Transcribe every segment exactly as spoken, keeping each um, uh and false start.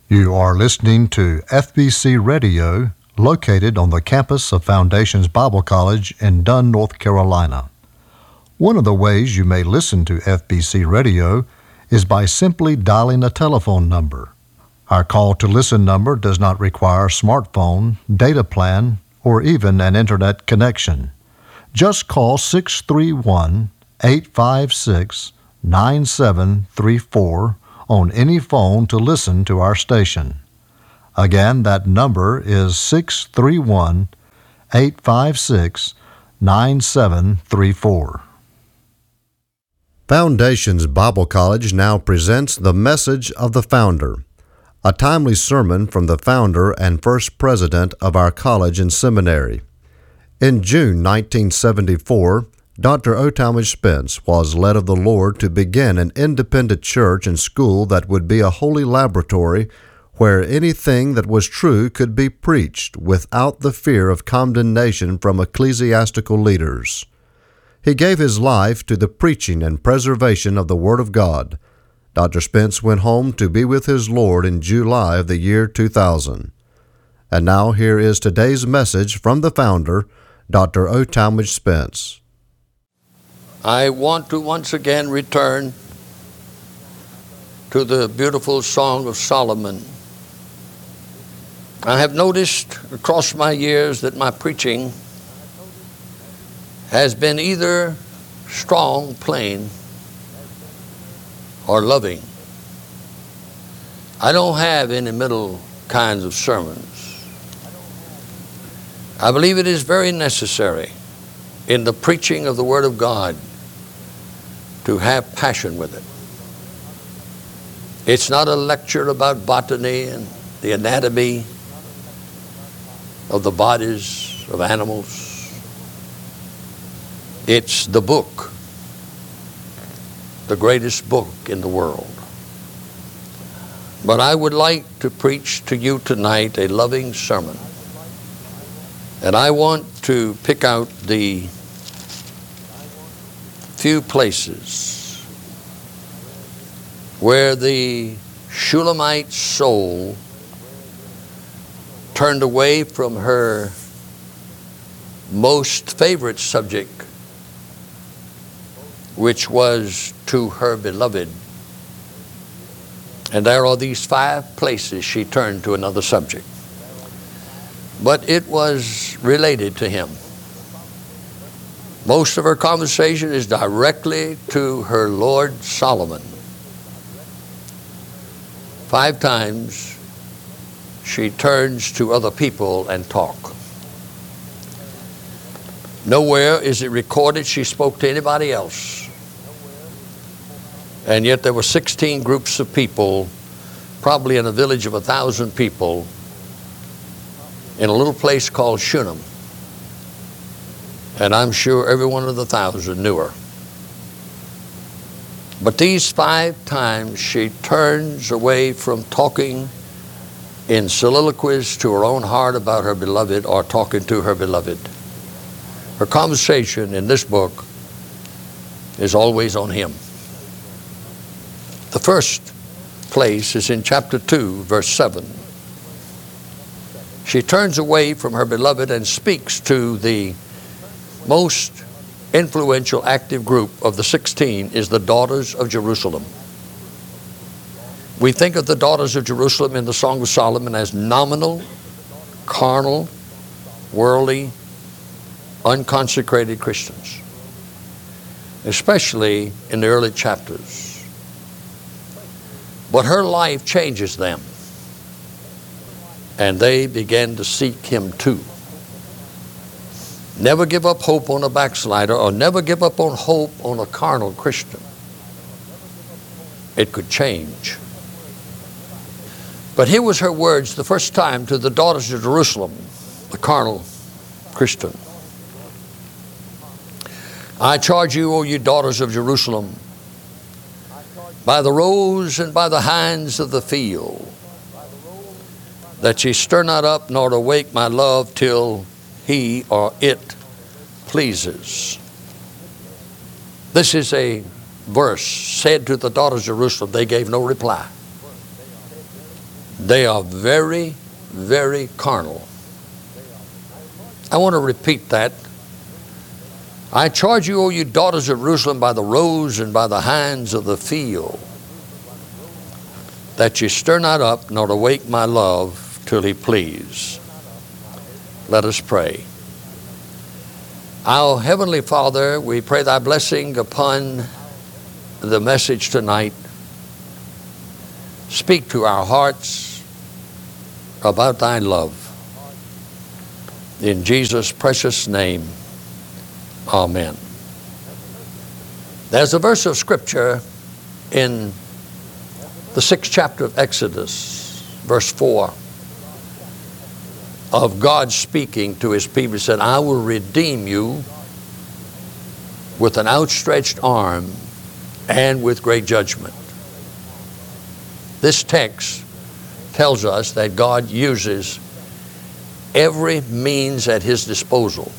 You are listening to F B C Radio, located on the campus of Foundations Bible College in Dunn, North Carolina. One of the ways you may listen to F B C Radio is by simply dialing a telephone number. Our call to listen number does not require a smartphone, data plan, or even an internet connection. Just call six three one, eight five six, nine seven three four on any phone to listen to our station. Again, that number is six three one, eight five six, nine seven three four. Foundations Bible College now presents The Message of the Founder, a timely sermon from the founder and first president of our college and seminary. In June nineteen seventy-four, Doctor O. Talmage Spence was led of the Lord to begin an independent church and school that would be a holy laboratory where anything that was true could be preached without the fear of condemnation from ecclesiastical leaders. He gave his life to the preaching and preservation of the Word of God. Doctor Spence went home to be with his Lord in July of the year two thousand. And now here is today's message from the founder, Doctor O. Talmage Spence. I want to once again return to the beautiful Song of Solomon. I have noticed across my years that my preaching has been either strong, plain, or loving. I don't have any middle kinds of sermons. I believe it is very necessary in the preaching of the Word of God to have passion with it. It's not a lecture about botany and the anatomy of the bodies of animals. It's the book, the greatest book in the world. But I would like to preach to you tonight a loving sermon. And I want to pick out the few places where the Shulamite soul turned away from her most favorite subject, which was to her beloved. And there are these five places she turned to another subject. But it was related to him. Most of her conversation is directly to her Lord Solomon. Five times she turns to other people and talk. Nowhere is it recorded she spoke to anybody else. And yet there were sixteen groups of people, probably in a village of a thousand people, in a little place called Shunem. And I'm sure every one of the thousand knew her. But these five times she turns away from talking in soliloquies to her own heart about her beloved or talking to her beloved. Her conversation in this book is always on him. The first place is in chapter two, verse seven. She turns away from her beloved and speaks to the most influential active group of the sixteen is the daughters of Jerusalem. We think of the daughters of Jerusalem in the Song of Solomon as nominal, carnal, worldly, unconsecrated Christians, especially in the early chapters. But her life changes them, and they begin to seek him too. Never give up hope on a backslider, or never give up on hope on a carnal Christian. It could change. But here was her words the first time to the daughters of Jerusalem, the carnal Christian. I charge you, O you daughters of Jerusalem, by the roes and by the hinds of the field, that ye stir not up nor awake my love till he or it pleases. This is a verse said to the daughters of Jerusalem. They gave no reply. They are very, very carnal. I want to repeat that. I charge you, O you daughters of Jerusalem, by the roes and by the hinds of the field, that ye stir not up, nor awake my love, till he please. Let us pray. Our Heavenly Father, we pray thy blessing upon the message tonight. Speak to our hearts about thy love. In Jesus' precious name, amen. There's a verse of Scripture in the sixth chapter of Exodus, verse four, of God speaking to his people. He said, I will redeem you with an outstretched arm and with great judgment. This text tells us that God uses every means at his disposal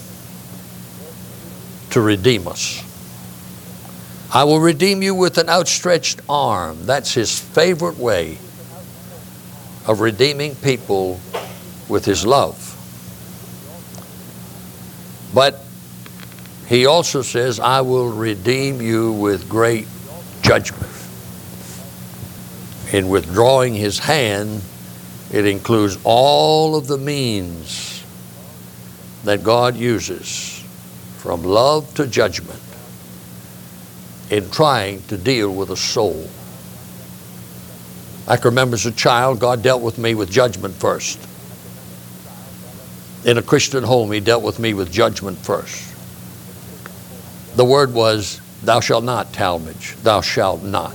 to redeem us. I will redeem you with an outstretched arm. That's his favorite way of redeeming people, with his love. But he also says, I will redeem you with great judgment. In withdrawing his hand, it includes all of the means that God uses, from love to judgment, in trying to deal with a soul. I can remember as a child, God dealt with me with judgment first. In a Christian home, he dealt with me with judgment first. The word was, thou shalt not, Talmage, thou shalt not.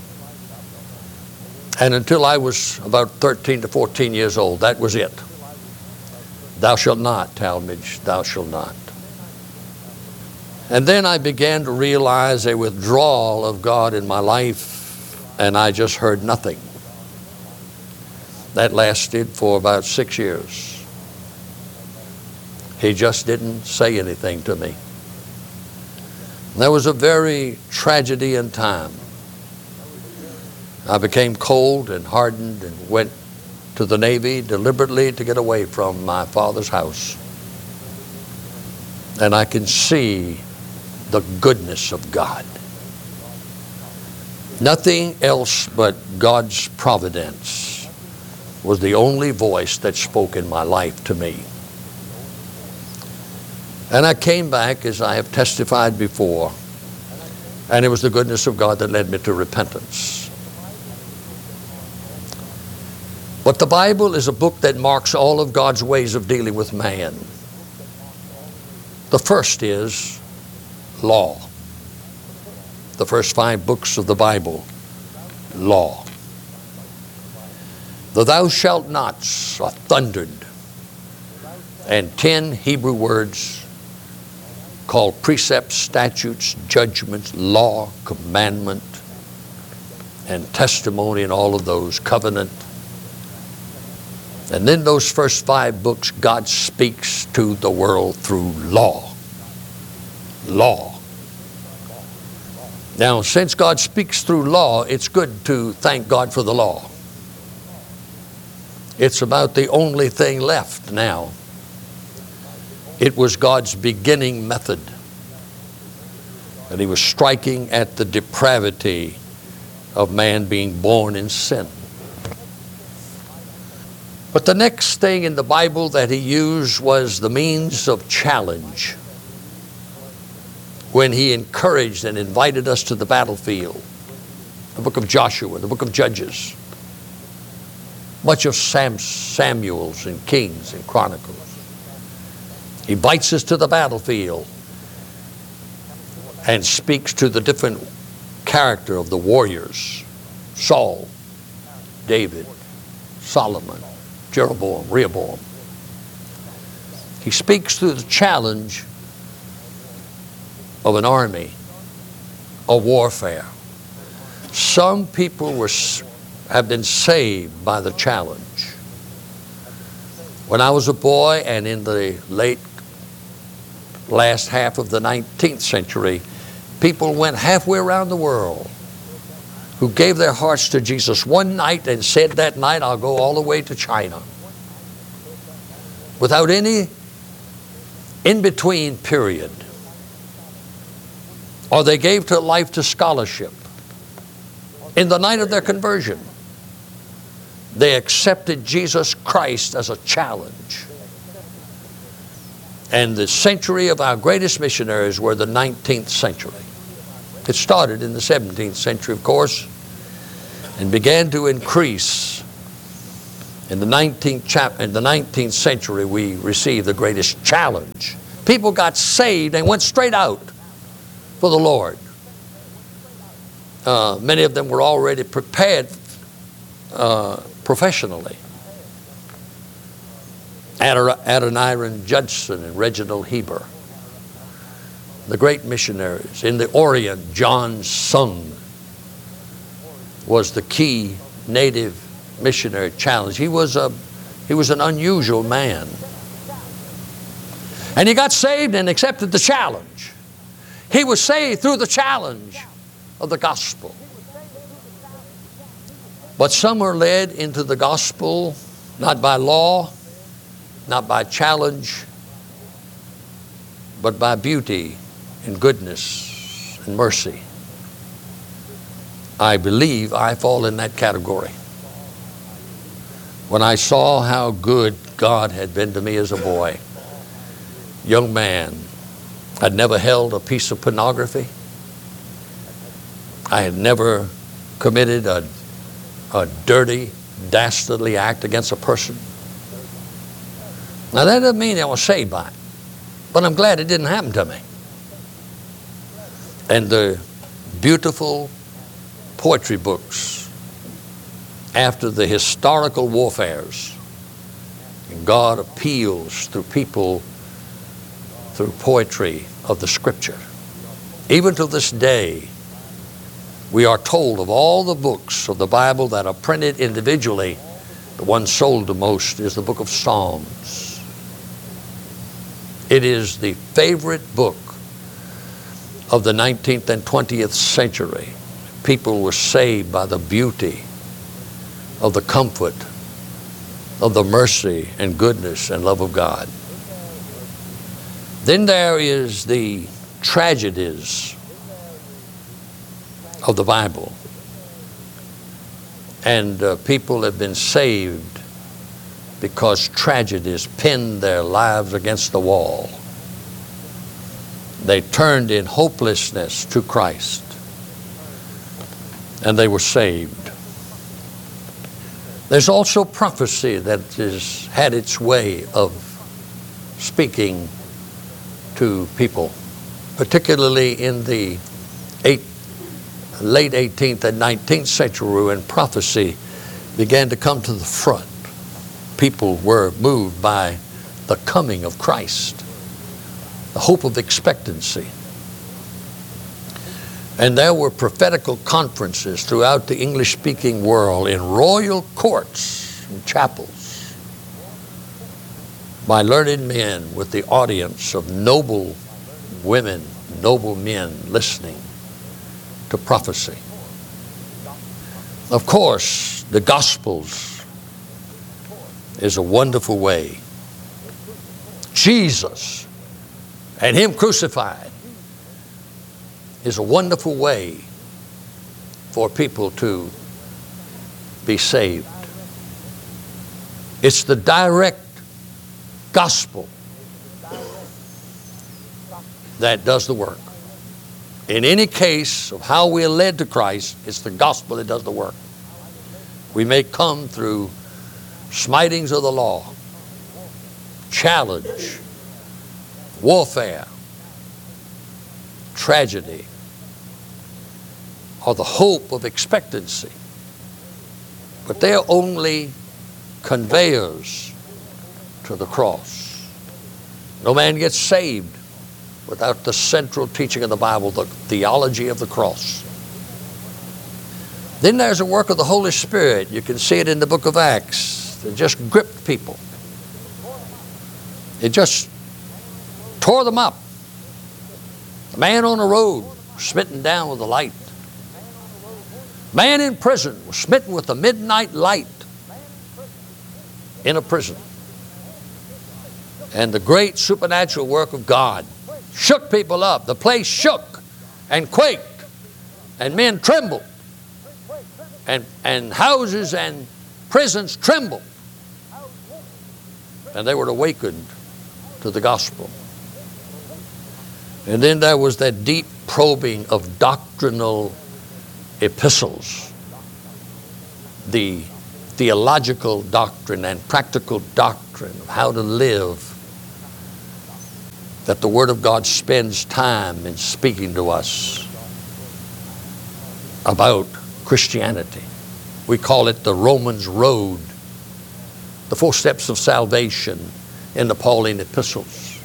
And until I was about thirteen to fourteen years old, that was it. Thou shalt not, Talmage, thou shalt not. And then I began to realize a withdrawal of God in my life, and I just heard nothing. That lasted for about six years. He just didn't say anything to me. There was a very tragedy in time. I became cold and hardened and went to the Navy deliberately to get away from my father's house. And I can see the goodness of God. Nothing else but God's providence was the only voice that spoke in my life to me. And I came back, as I have testified before, and it was the goodness of God that led me to repentance. But the Bible is a book that marks all of God's ways of dealing with man. The first is law. The first five books of the Bible, law. The thou shalt nots are thundered, and ten Hebrew words called precepts, statutes, judgments, law, commandment, and testimony, and all of those, covenant. And then those first five books, God speaks to the world through law. Law. Now, since God speaks through law, it's good to thank God for the law. It's about the only thing left now. It was God's beginning method. And he was striking at the depravity of man being born in sin. But the next thing in the Bible that he used was the means of challenge, when he encouraged and invited us to the battlefield. The book of Joshua, the book of Judges, much of Sam, Samuel's and Kings and Chronicles. He invites us to the battlefield and speaks to the different character of the warriors: Saul, David, Solomon, Jeroboam, Rehoboam. He speaks through the challenge of an army, of warfare. Some people were have been saved by the challenge. When I was a boy, and in the late last half of the nineteenth century, people went halfway around the world who gave their hearts to Jesus one night and said that night, I'll go all the way to China. Without any in-between period. Or they gave their life to scholarship. In the night of their conversion, they accepted Jesus Christ as a challenge. And the century of our greatest missionaries were the nineteenth century. It started in the seventeenth century, of course, and began to increase. In the nineteenth chap- in the nineteenth century, we received the greatest challenge. People got saved and went straight out for the Lord. Uh, many of them were already prepared uh, professionally. Adoniram Judson and Reginald Heber, the great missionaries. In the Orient, John Sung was the key native missionary challenge. He was a he was an unusual man. And he got saved and accepted the challenge. He was saved through the challenge of the gospel. But some are led into the gospel not by law, not by challenge, but by beauty and goodness and mercy. I believe I fall in that category. When I saw how good God had been to me as a boy, young man, I'd never held a piece of pornography. I had never committed a, a dirty, dastardly act against a person. Now that doesn't mean I was saved by it, but I'm glad it didn't happen to me. And the beautiful poetry books after the historical warfares, and God appeals through people through poetry of the Scripture. Even to this day, we are told of all the books of the Bible that are printed individually, the one sold the most is the book of Psalms. It is the favorite book of the nineteenth and twentieth century. People were saved by the beauty of the comfort of the mercy and goodness and love of God. Then there is the tragedies of the Bible. And uh, people have been saved because tragedies pinned their lives against the wall. They turned in hopelessness to Christ, and they were saved. There's also prophecy that has had its way of speaking to people, particularly in the eight, late eighteenth and nineteenth century, when prophecy began to come to the front. People were moved by the coming of Christ, the hope of expectancy. And there were prophetical conferences throughout the English-speaking world in royal courts and chapels by learned men with the audience of noble women, noble men listening to prophecy. Of course, the Gospels is a wonderful way. Jesus and Him crucified is a wonderful way for people to be saved. It's the direct gospel that does the work. In any case of how we are led to Christ, it's the gospel that does the work. We may come through smitings of the law, challenge, warfare, tragedy, or the hope of expectancy. But they're only conveyors to the cross. No man gets saved without the central teaching of the Bible, the theology of the cross. Then there's a work of the Holy Spirit. You can see it in the book of Acts. It just gripped people. It just tore them up. A man on the road, smitten down with the light. Man in prison was smitten with the midnight light in a prison. And the great supernatural work of God shook people up. The place shook and quaked, and men trembled, and, and houses and prisons trembled. And they were awakened to the gospel. And then there was that deep probing of doctrinal epistles, the theological doctrine and practical doctrine of how to live, that the Word of God spends time in speaking to us about Christianity. We call it the Romans Road, the four steps of salvation in the Pauline epistles.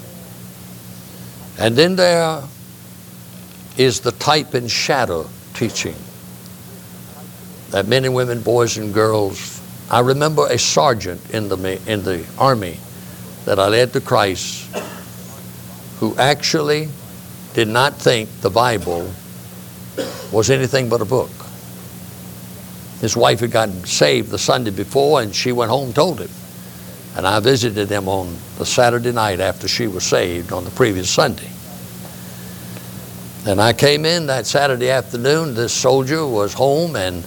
And then there is the type and shadow teaching that men and women, boys and girls. I remember a sergeant in the, in the Army that I led to Christ who actually did not think the Bible was anything but a book. His wife had gotten saved the Sunday before, and she went home and told him. And I visited him on the Saturday night after she was saved on the previous Sunday. And I came in that Saturday afternoon. This soldier was home, and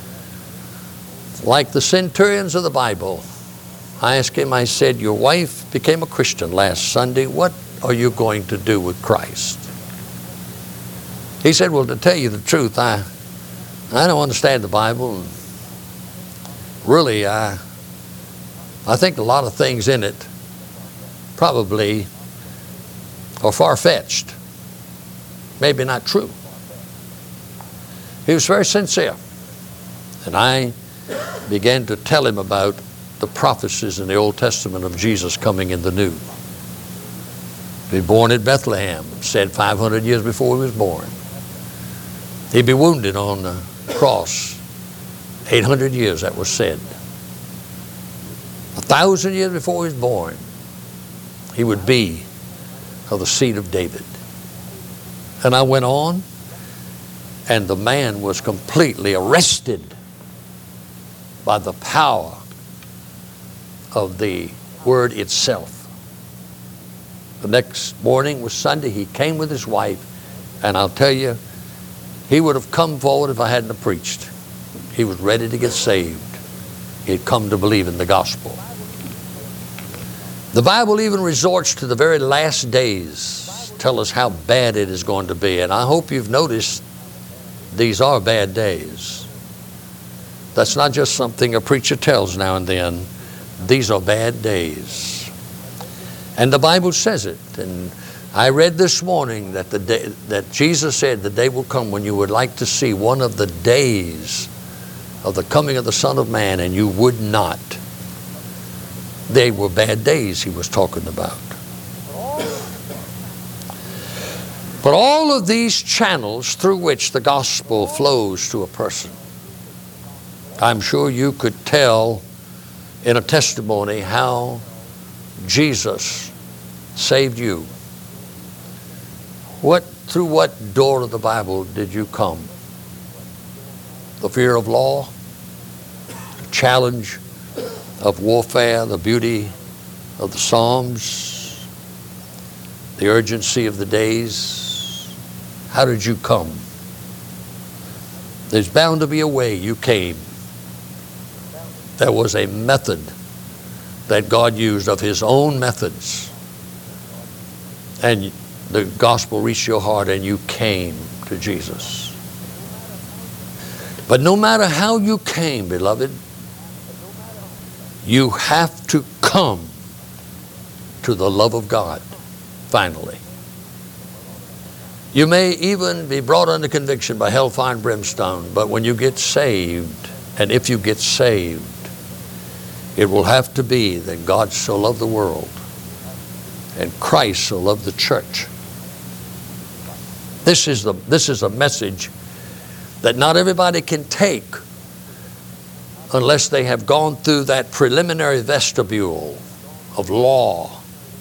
like the centurions of the Bible, I asked him, I said, your wife became a Christian last Sunday. What are you going to do with Christ? He said, well, to tell you the truth, I, I don't understand the Bible. And really, I, I think a lot of things in it probably are far-fetched. Maybe not true. He was very sincere. And I began to tell him about the prophecies in the Old Testament of Jesus coming in the New. He'd be born at Bethlehem, said five hundred years before he was born. He'd be wounded on the cross, eight hundred years, that was said. A thousand years before he was born, he would be of the seed of David. And I went on, and the man was completely arrested by the power of the word itself. The next morning was Sunday. He came with his wife, and I'll tell you, he would have come forward if I hadn't have preached. He was ready to get saved. He had come to believe in the gospel. The Bible even resorts to the very last days, tell us how bad it is going to be. And I hope you've noticed these are bad days. That's not just something a preacher tells now and then. These are bad days. And the Bible says it. And I read this morning that the day, that Jesus said the day will come when you would like to see one of the days of the coming of the Son of Man, and you would not. They were bad days he was talking about. But all of these channels through which the gospel flows to a person, I'm sure you could tell in a testimony how Jesus saved you. What, through what door of the Bible did you come? The fear of law, the challenge of warfare, the beauty of the Psalms, the urgency of the days. How did you come? There's bound to be a way you came. There was a method that God used of His own methods. And the gospel reached your heart and you came to Jesus. But no matter how you came, beloved, you have to come to the love of God, finally. You may even be brought under conviction by hellfire and brimstone, but when you get saved, and if you get saved, it will have to be that God so loved the world and Christ so loved the church. This is, the, this is a message that not everybody can take unless they have gone through that preliminary vestibule of law,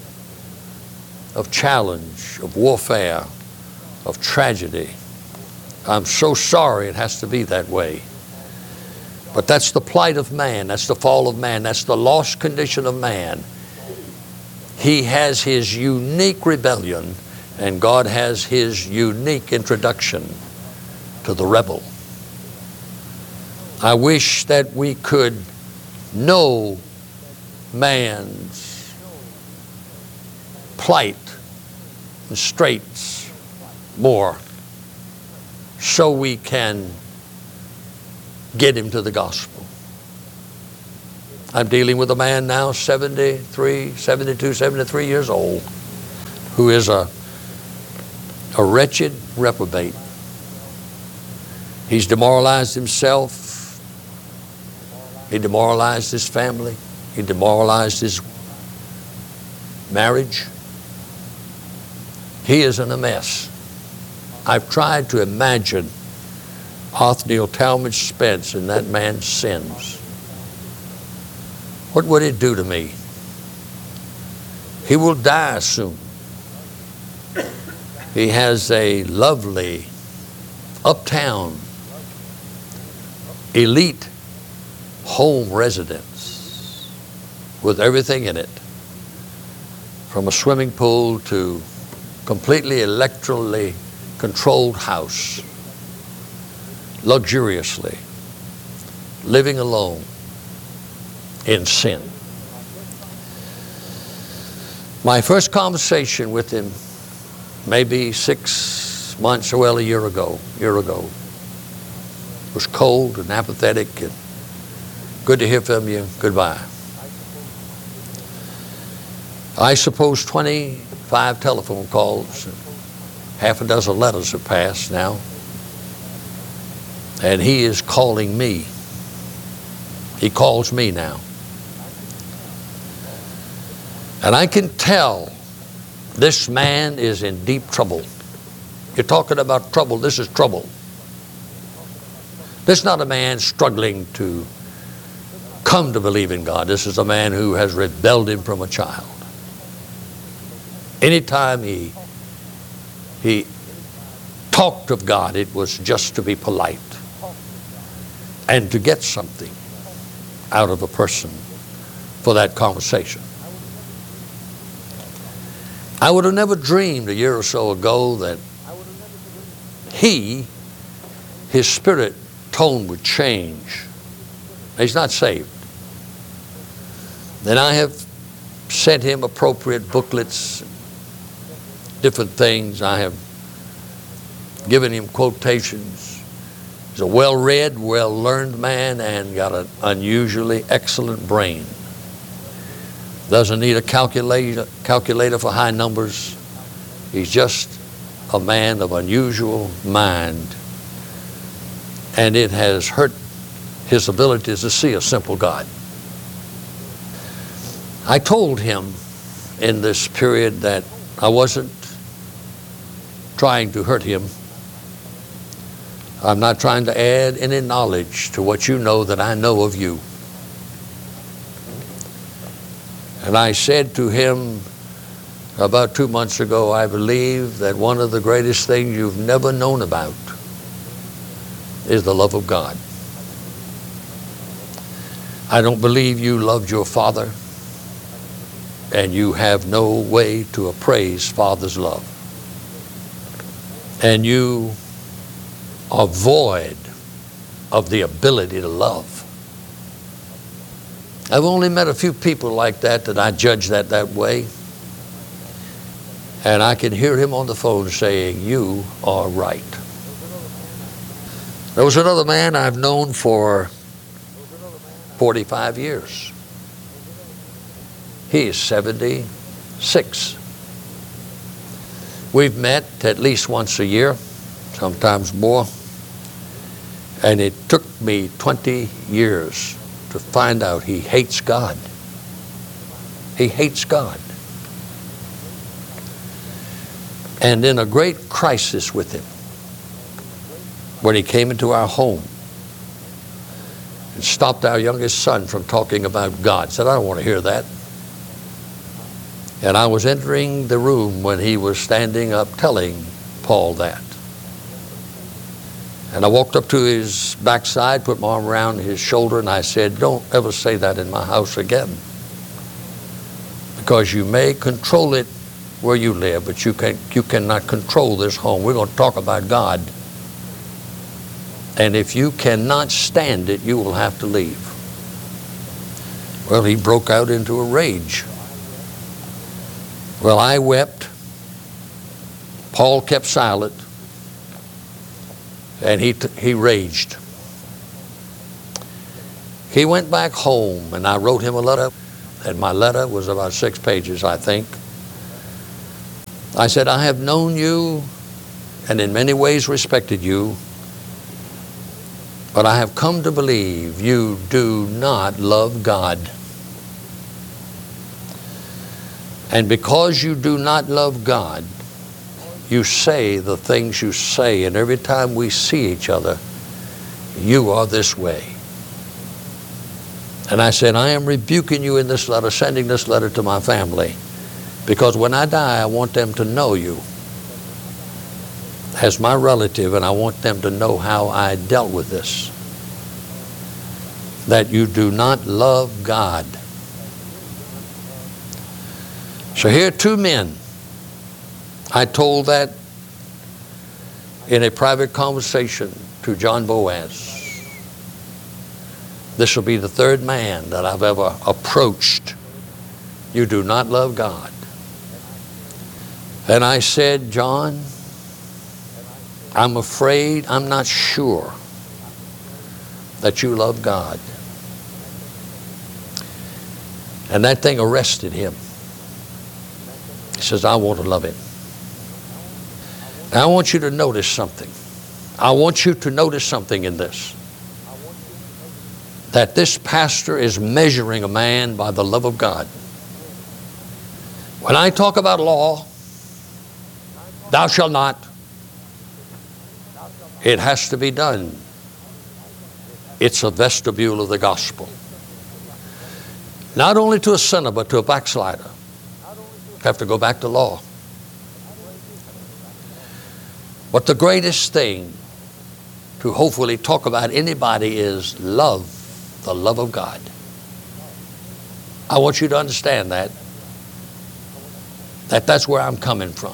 of challenge, of warfare, of tragedy, I'm so sorry it has to be that way. But that's the plight of man. That's the fall of man. That's the lost condition of man. He has his unique rebellion, and God has his unique introduction to the rebel. I wish that we could know man's plight and straits more, so we can get him to the gospel. I'm dealing with a man now, seventy-three, seventy-two, seventy-three years old, who is a, a wretched reprobate. He's demoralized himself. He demoralized his family. He demoralized his marriage. He is in a mess. I've tried to imagine Othniel Talmadge Spence in that man's sins. What would it do to me? He will die soon. He has a lovely, uptown, elite home residence with everything in it, from a swimming pool to completely electrically controlled house, luxuriously, living alone in sin. My first conversation with him, maybe six months or well a year ago, year ago, was cold and apathetic and good to hear from you, goodbye. I suppose twenty-five telephone calls, and half a dozen letters have passed now, and he is calling me. He calls me now. And I can tell this man is in deep trouble. You're talking about trouble, this is trouble. This is not a man struggling to come to believe in God. This is a man who has rebelled him from a child. Anytime he, he talked of God, it was just to be polite and to get something out of a person for that conversation. I would have never dreamed a year or so ago that he, his spirit tone would change. He's not saved. Then I have sent him appropriate booklets, different things. I have given him quotations. He's a well-read, well-learned man and got an unusually excellent brain. Doesn't need a calculator, calculator for high numbers. He's just a man of unusual mind. And it has hurt his ability to see a simple God. I told him in this period that I wasn't trying to hurt him. I'm not trying to add any knowledge to what you know that I know of you. And I said to him about two months ago, I believe that one of the greatest things you've never known about is the love of God. I don't believe you loved your father, and you have no way to appraise Father's love. And you are void of the ability to love. I've only met a few people like that that I judge that that way. And I can hear him on the phone saying, you are right. There was another man I've known for forty-five years. He is seventy-six. We've met at least once a year, sometimes more. And it took me twenty years to find out he hates God. He hates God. And in a great crisis with him, when he came into our home and stopped our youngest son from talking about God, said, I don't want to hear that. And I was entering the room when he was standing up telling Paul that. And I walked up to his backside, put my arm around his shoulder, and I said, don't ever say that in my house again. Because you may control it where you live, but you, can, you cannot control this home. We're going to talk about God. And if you cannot stand it, you will have to leave. Well, he broke out into a rage. Well, I wept. Paul kept silent. And he, he raged. He went back home, and I wrote him a letter. And my letter was about six pages, I think. I said, I have known you and in many ways respected you, but I have come to believe you do not love God. And because you do not love God, you say the things you say, and every time we see each other, you are this way. And I said, I am rebuking you in this letter, sending this letter to my family, because when I die, I want them to know you as my relative, and I want them to know how I dealt with this. That you do not love God. So here are two men. I told that in a private conversation to John Boaz. This will be the third man that I've ever approached. You do not love God. And I said, John, I'm afraid, I'm not sure that you love God. And that thing arrested him. He says, I want to love him. Now, I want you to notice something. I want you to notice something in this. That this pastor is measuring a man by the love of God. When I talk about law, thou shalt not, it has to be done. It's a vestibule of the gospel. Not only to a sinner, but to a backslider. You have to go back to law. But the greatest thing to hopefully talk about anybody is love, the love of God. I want you to understand that. That that's where I'm coming from.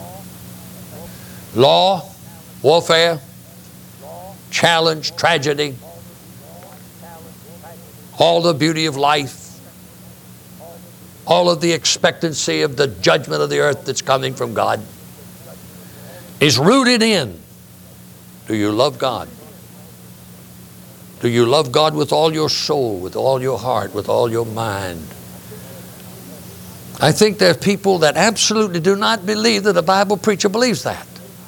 Law, warfare, challenge, tragedy, all the beauty of life, all of the expectancy of the judgment of the earth that's coming from God is rooted in, do you love God? Do you love God with all your soul, with all your heart, with all your mind? I think there are people that absolutely do not believe that a Bible preacher believes that.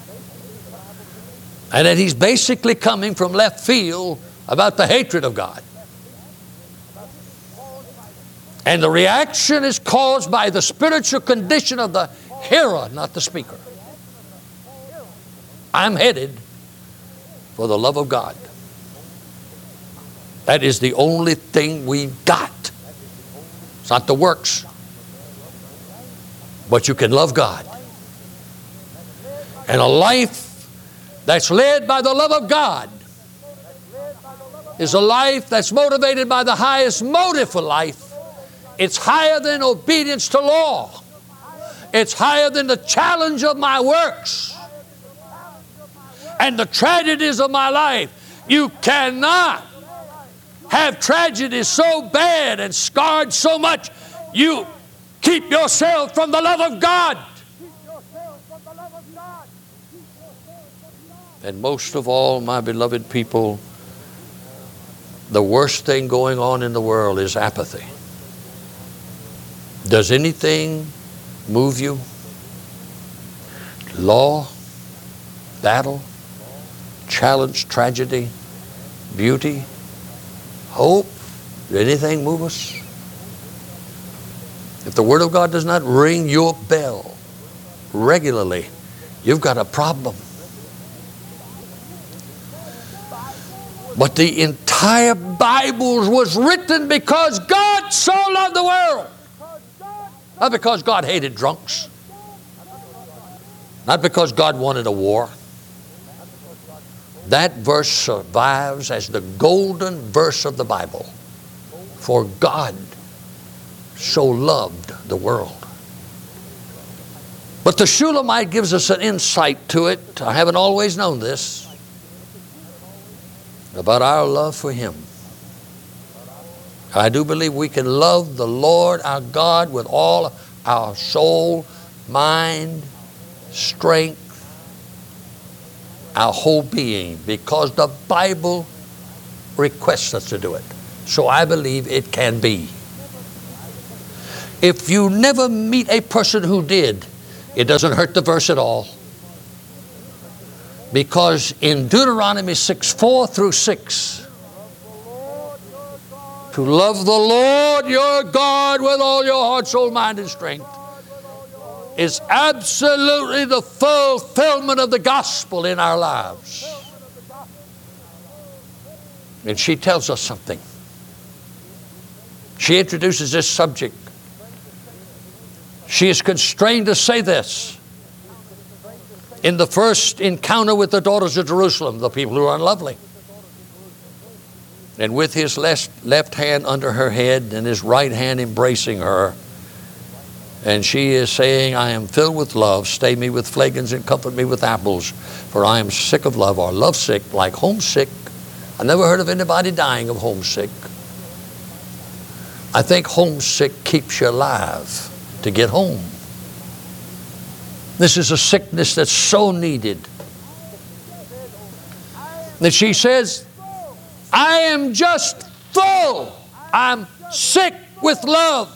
And that he's basically coming from left field about the hatred of God. And the reaction is caused by the spiritual condition of the hearer, not the speaker. I'm headed for the love of God. That is the only thing we got. It's not the works. But you can love God. And a life that's led by the love of God is a life that's motivated by the highest motive for life. It's higher than obedience to law. It's higher than the challenge of my works and the tragedies of my life. You cannot have tragedies so bad and scarred so much. You keep yourself from the love of God. And most of all, my beloved people, the worst thing going on in the world is apathy. Does anything move you? Law, battle, challenge, tragedy, beauty, hope? Does anything move us? If the Word of God does not ring your bell regularly, you've got a problem. But the entire Bible was written because God so loved the world. Not because God hated drunks. Not because God wanted a war. That verse survives as the golden verse of the Bible. For God so loved the world. But the Shulamite gives us an insight to it. I haven't always known this, about our love for Him. I do believe we can love the Lord our God with all our soul, mind, strength, our whole being, because the Bible requests us to do it. So I believe it can be. If you never meet a person who did, it doesn't hurt the verse at all. Because in Deuteronomy six, four through six, to love the Lord your God with all your heart, soul, mind, and strength is absolutely the fulfillment of the gospel in our lives. And she tells us something. She introduces this subject. She is constrained to say this. In the first encounter with the daughters of Jerusalem, the people who are unlovely, and with his left, left hand under her head and his right hand embracing her, and she is saying, I am filled with love, stay me with flagons and comfort me with apples, for I am sick of love, or lovesick, like homesick. I never heard of anybody dying of homesick. I think homesick keeps you alive to get home. This is a sickness that's so needed. And she says, I am just full. I'm sick with love.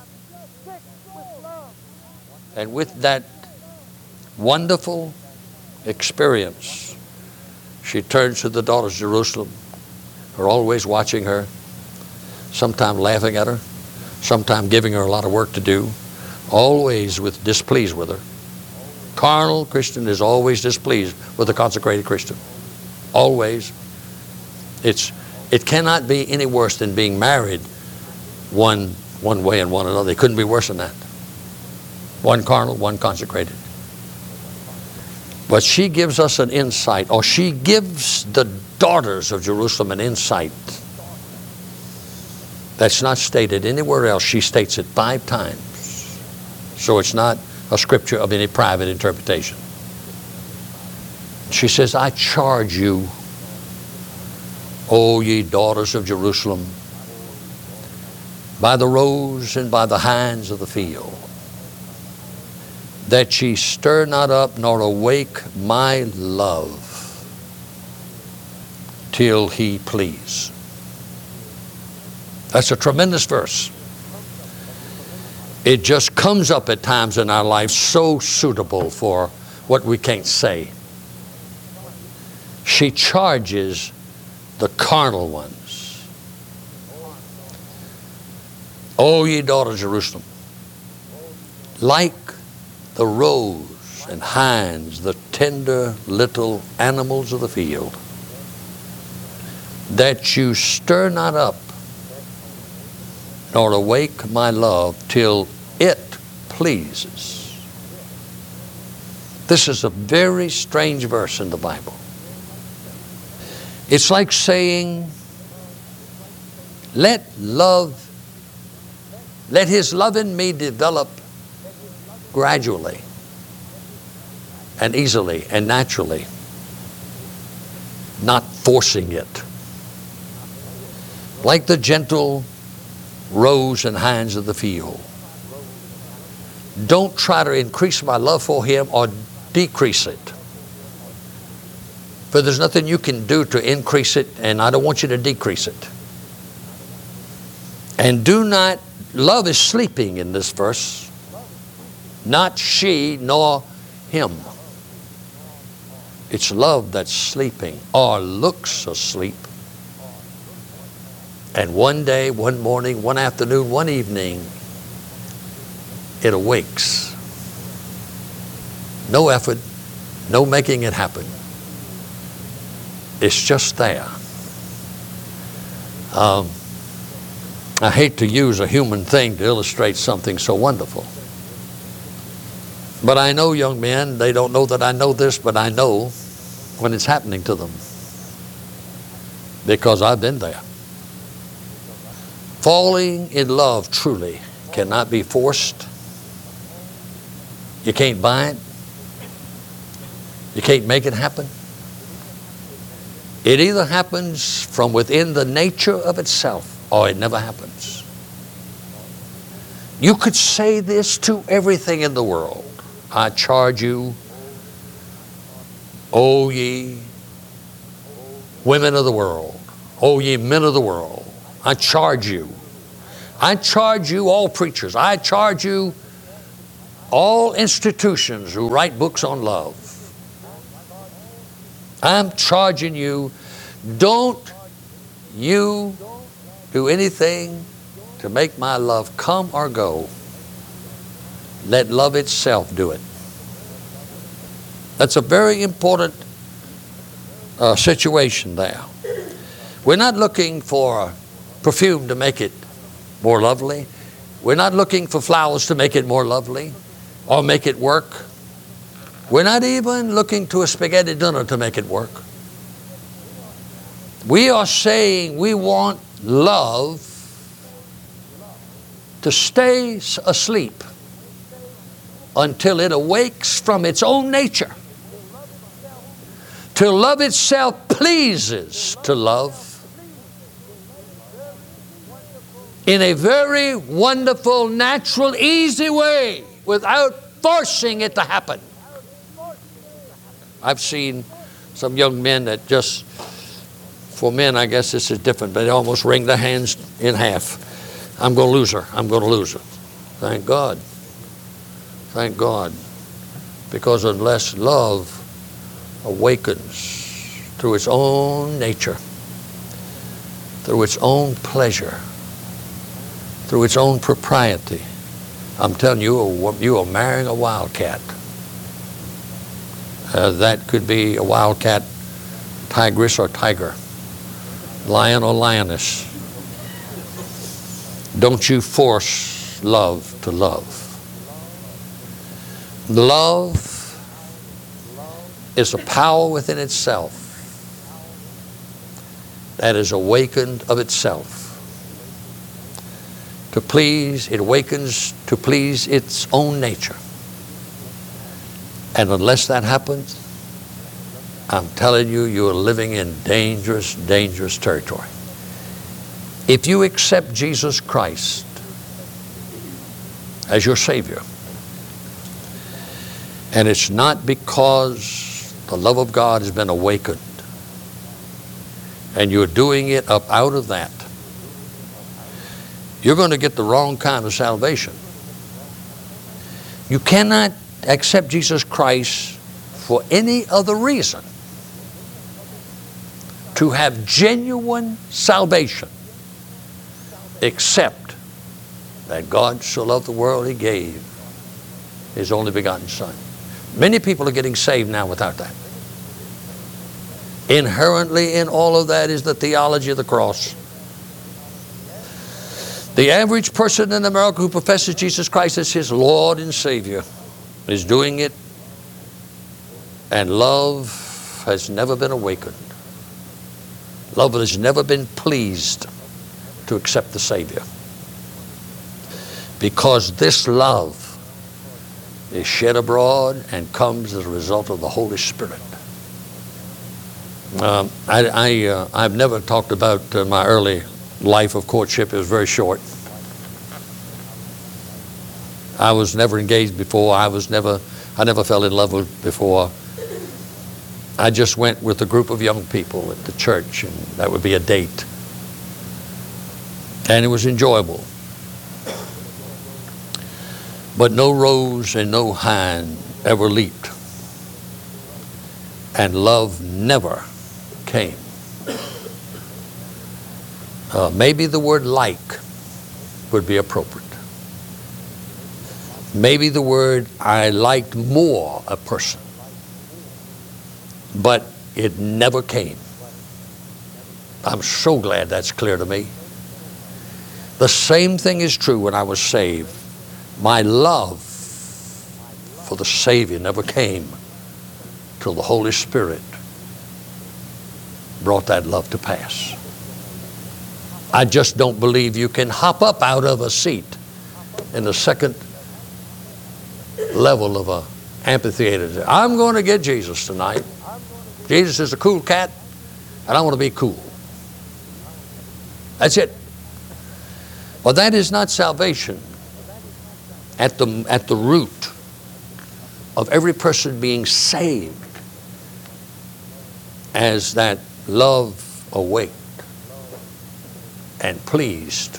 And with that wonderful experience, she turns to the daughters of Jerusalem, who are always watching her, sometimes laughing at her, sometimes giving her a lot of work to do, always with displeased with her. Carnal Christian is always displeased with a consecrated Christian. Always. It's, it cannot be any worse than being married one, one way and one another. It couldn't be worse than that. One carnal, one consecrated. But she gives us an insight, or she gives the daughters of Jerusalem an insight that's not stated anywhere else. She states it five times. So it's not a scripture of any private interpretation. She says, I charge you, O ye daughters of Jerusalem, by the roes and by the hinds of the field, that ye stir not up nor awake my love till he please. That's a tremendous verse. It just comes up at times in our life so suitable for what we can't say. She charges the carnal ones. O ye daughters of Jerusalem, like the roes and hinds, the tender little animals of the field, that you stir not up nor awake my love till it pleases. This is a very strange verse in the Bible. It's like saying, let love, let his love in me develop gradually and easily and naturally, not forcing it. Like the gentle roes and hinds of the field. Don't try to increase my love for him or decrease it. For there's nothing you can do to increase it, and I don't want you to decrease it. And do not, love is sleeping in this verse. Not she nor him. It's love that's sleeping or looks asleep. And one day, one morning, one afternoon, one evening, it awakes. No effort, no making it happen. It's just there. Um, I hate to use a human thing to illustrate something so wonderful. But I know young men, they don't know that I know this, but I know when it's happening to them. because I've been there. Falling in love truly cannot be forced. You can't buy it. You can't make it happen. It either happens from within the nature of itself, or it never happens. You could say this to everything in the world. I charge you, O ye women of the world, O ye men of the world, I charge you. I charge you, all preachers. I charge you, all institutions who write books on love. I'm charging you, don't you do anything to make my love come or go. Let love itself do it. That's a very important uh, situation there. We're not looking for perfume to make it more lovely. We're not looking for flowers to make it more lovely or make it work. We're not even looking to a spaghetti dinner to make it work. We are saying we want love to stay asleep until it awakes from its own nature. Till love itself pleases to love in a very wonderful, natural, easy way without forcing it to happen. I've seen some young men that just, for men I guess this is different, but they almost wring their hands in half. I'm going to lose her. I'm going to lose her. Thank God. Thank God. Because unless love awakens through its own nature, through its own pleasure, through its own propriety, I'm telling you, you are marrying a wildcat. Uh, that could be a wildcat, tigress or tiger, lion or lioness. Don't you force love to love. Love is a power within itself that is awakened of itself. To please, it awakens to please its own nature. And unless that happens, I'm telling you, you are living in dangerous, dangerous territory. If you accept Jesus Christ as your Savior, and it's not because the love of God has been awakened, and you're doing it up out of that, you're going to get the wrong kind of salvation. You cannot accept Jesus Christ for any other reason to have genuine salvation except that God so loved the world He gave His only begotten Son. Many people are getting saved now without that. Inherently in all of that is the theology of the cross. The average person in America who professes Jesus Christ as his Lord and Savior is doing it, and love has never been awakened. Love has never been pleased to accept the Savior. Because this love is shed abroad and comes as a result of the Holy Spirit. Um, I, I, uh, I've never talked about uh, my early life of courtship. It was very short. I was never engaged before. I was never, I never fell in love with before. I just went with a group of young people at the church, and that would be a date. And it was enjoyable. But no rose and no hind ever leaped. And love never came. Uh, maybe the word like would be appropriate. Maybe the word I liked more a person. But it never came. I'm so glad that's clear to me. The same thing is true when I was saved. My love for the Savior never came till the Holy Spirit brought that love to pass. I just don't believe you can hop up out of a seat in the second level of a amphitheater. I'm going to get Jesus tonight. Jesus is a cool cat, and I want to be cool. That's it. Well, that is not salvation. At the, at the root of every person being saved, as that love awaked and pleased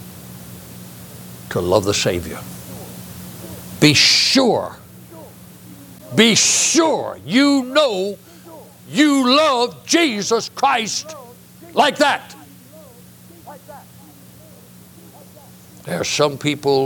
to love the Savior. Be sure, be sure you know you love Jesus Christ like that. There are some people